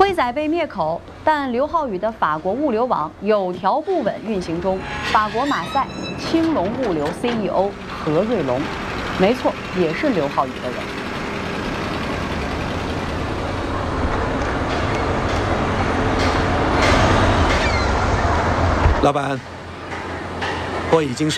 辉载被灭口，但刘浩宇的法国物流网有条不紊运行中。法国马赛青龙物流 CEO 何瑞龙，没错，也是刘浩宇的人。 老板，我已经是。